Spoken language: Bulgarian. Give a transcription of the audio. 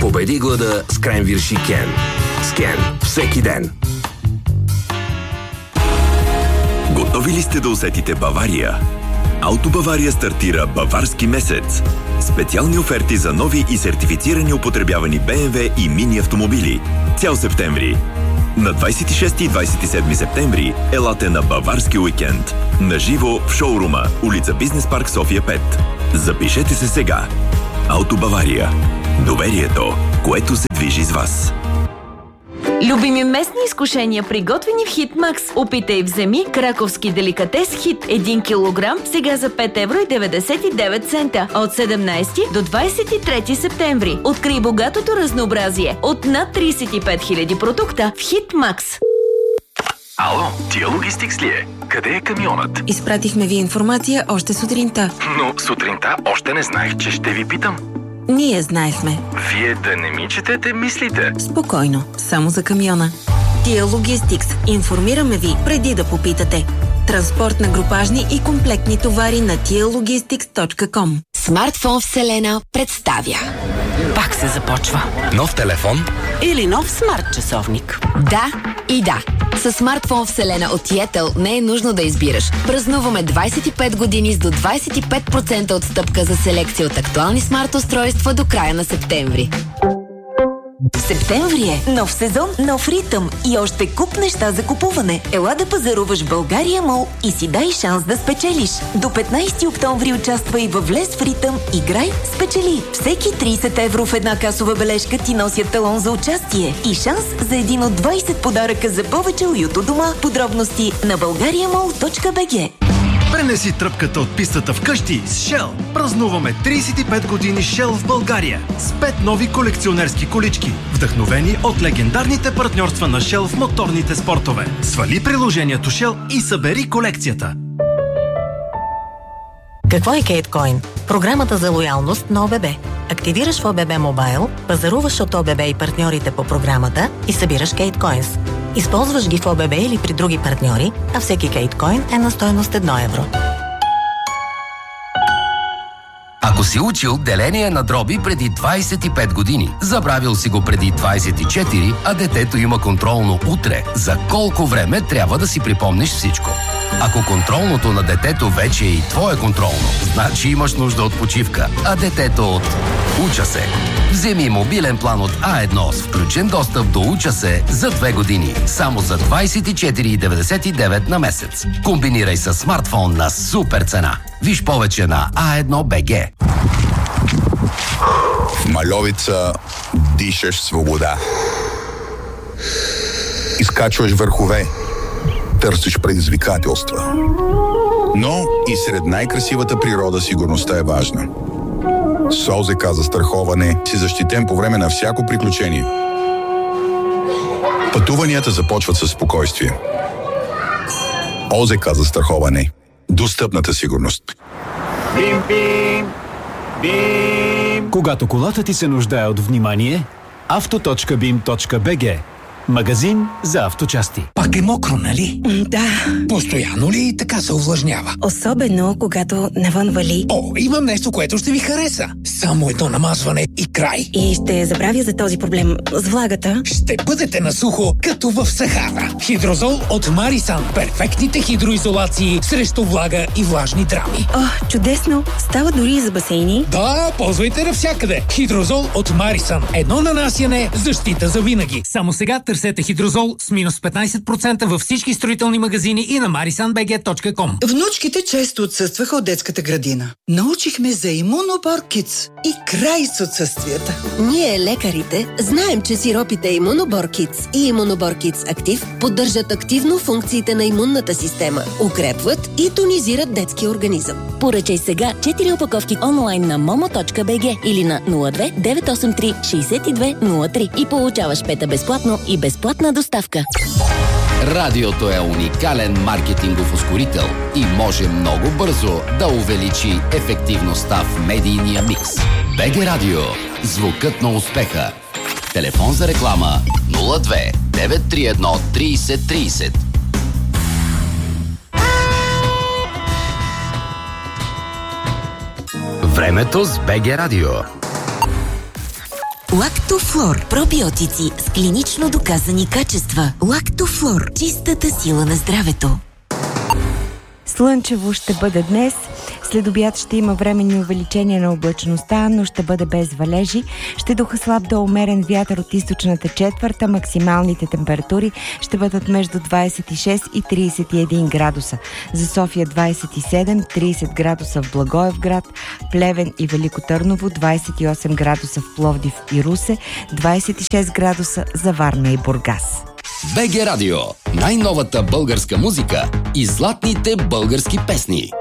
Победи глада с Кренвирши Кен. С Кен всеки ден. Готови ли сте да усетите Бавария? Auto Бавария стартира Баварски месец. Специални оферти за нови и сертифицирани употребявани BMW и мини автомобили. Цял септември. На 26 и 27 септември елате на Баварски уикенд. Наживо в шоурума, улица Бизнес парк София 5. Запишете се сега. Auto Бавария. Доверието, което се движи с вас. Любими местни изкушения, приготвени в Хитмакс. Опитай, вземи краковски деликатес Хит 1 кг, сега за 5,99 €. От 17 до 23 септември. Открий богатото разнообразие от над 35 000 продукта в Хитмакс. Ало, Тия Логистикс ли е? Къде е камионът? Изпратихме ви информация още сутринта. Но сутринта още не знаех, че ще ви питам. Ние знаехме. Вие да не ми четете мислите. Спокойно, само за камиона. Тия Логистикс. Информираме ви преди да попитате. Транспорт на групажни и комплектни товари на tialogistics.com. Смартфон Вселена представя. Пак се започва. Нов телефон? Или нов смарт-часовник. Да и да. С смартфон Вселена от Yettel не е нужно да избираш. Празнуваме 25 години с до 25% отстъпка за селекция от актуални смарт-устройства до края на септември. Септември е. Нов сезон, нов ритъм и още куп неща за купуване. Ела да пазаруваш в България Мол и си дай шанс да спечелиш. До 15 октомври участвай във Влез в ритъм, играй, спечели. Всеки 30 € в една касова бележка ти носят талон за участие и шанс за един от 20 подаръка за повече уют у дома. Подробности на bulgariamall.bg. Пренеси тръпката от пистата вкъщи с Shell. Празнуваме 35 години Shell в България с 5 нови колекционерски колички, вдъхновени от легендарните партньорства на Shell в моторните спортове. Свали приложението Shell и събери колекцията. Какво е Кейткоин? Програмата за лоялност на ОББ. Активираш в ОББ Мобайл, пазаруваш от ОББ и партньорите по програмата и събираш Кейткоинс. Използваш ги в ОББ или при други партньори, а всеки Кейткоин е на стойност 1 евро. Ако си учил деление на дроби преди 25 години, забравил си го преди 24, а детето има контролно утре, за колко време трябва да си припомниш всичко? Ако контролното на детето вече е и твое контролно, значи имаш нужда от почивка, а детето от Уча се. Вземи мобилен план от А1 с включен достъп до Уча се за 2 години, само за 24,99 на месец. Комбинирай с смартфон на супер цена. Виж повече на A1BG. В Мальовица дишаш свобода. Изкачваш върхове. Търсиш предизвикателства. Но и сред най-красивата природа сигурността е важна. С ОЗК застраховане си защитен по време на всяко приключение. Пътуванията започват със спокойствие. ОЗК застраховане. Достъпната сигурност. Бим, бим, бим. Когато колата ти се нуждае от внимание, auto.bim.bg. Магазин за авточасти. Пак е мокро, нали? Да. Постоянно ли така се увлажнява? Особено, когато навън вали. О, имам нещо, което ще ви хареса. Само едно намазване и край. И ще забравя за този проблем с влагата. Ще бъдете на сухо, като в Сахара. Хидрозол от Марисан. Перфектните хидроизолации срещу влага и влажни драми. О, чудесно! Става дори и за басейни. Да, ползвайте навсякъде. Хидрозол от Марисан. Едно нанасяне, защита за винаги. Само сега търсете хидрозол с минус 15% във всички строителни магазини и на marisanbg.com. Внучките често отсъстваха от детската градина. Научихме за Имунобор Kids и край с отсъствията. Ние, лекарите, знаем, че сиропите Имунобор Kids и Имунобор Kids Актив поддържат активно функциите на имунната система, укрепват и тонизират детския организъм. Поръчай сега 4 опаковки онлайн на momo.bg или на 02 983 6203 и получаваш 5 безплатно и безплатна доставка. Радиото е уникален маркетингов ускорител и може много бързо да увеличи ефективността в медийния микс. БГ Радио. Звукът на успеха. Телефон за реклама 02 931 30 30. Времето с БГ Радио. Лактофлор. Пробиотици с клинично доказани качества. Лактофлор. Чистата сила на здравето. Слънчево ще бъде днес. След обяд ще има временни увеличения на облачността, но ще бъде без валежи. Ще духа слаб до умерен вятър от източната четвърта. Максималните температури ще бъдат между 26 и 31 градуса. За София 27, 30 градуса в Благоевград, Плевен и Велико Търново, 28 градуса в Пловдив и Русе, 26 градуса за Варна и Бургас. БГ Радио. Най-новата българска музика и златните български песни.